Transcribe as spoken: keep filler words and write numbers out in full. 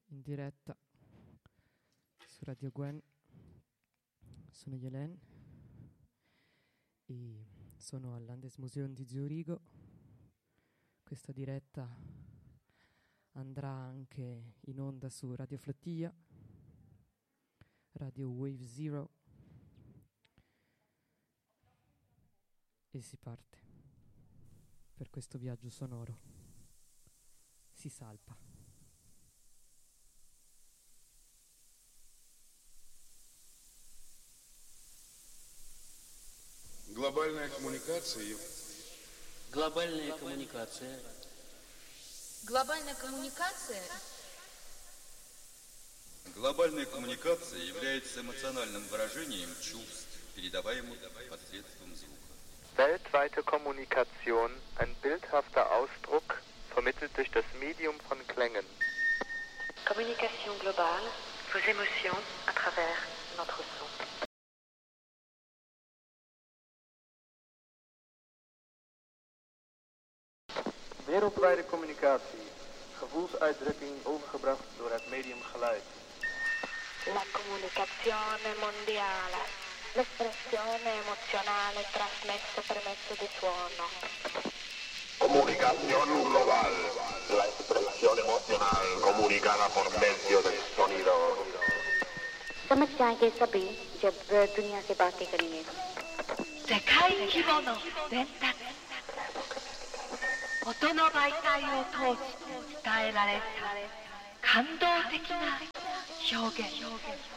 in diretta su Radio Gwen. Sono Yelen e sono al Landesmuseum di Zurigo. Questa diretta andrà anche in onda su Radio Flotilla, Radio Wave Zero, e si parte per questo viaggio sonoro. Si salpa. Глобальная коммуникация. Глобальная коммуникация. Глобальная коммуникация. Глобальная коммуникация является эмоциональным выражением чувств, передаваемых посредством звука. Weltweite Kommunikation, ein bildhafter Ausdruck, vermittelt durch das Medium von Klängen. Communication globale, vos émotions à travers notre son. Wereldwijde communicatie, gevoelsuitdrukking overgebracht door het medium geluid. La comunicazione mondiale, l'espressione emozionale trasmessa per mezzo di suono. Comunicación global, la expresión emocional comunicada por medio del sonido. समझ जाएंगे सभी जब दुनिया से बातें करेंगे. 世界規模の伝達。音の媒体を通して伝えられた感動的な表現。